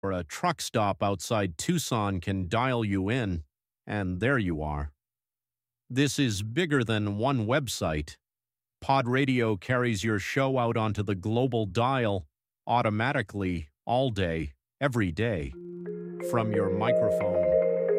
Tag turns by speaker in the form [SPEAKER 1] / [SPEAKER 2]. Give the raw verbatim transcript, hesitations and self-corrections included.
[SPEAKER 1] or a truck stop outside Tucson can dial you in, and there you are. This is bigger than one website. Pod Radio carries your show out onto the global dial automatically all day, every day, from your microphone